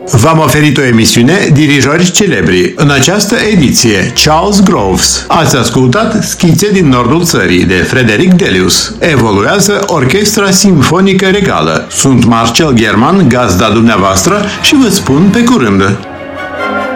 V-am oferit o emisiune Dirijori celebri. În această ediție, Charles Groves. Ați ascultat Schițe din nordul țării de Frederic Delius. Evoluează Orchestra Simfonică Regală. Sunt Marcel German, gazda dumneavoastră, și vă spun pe curând.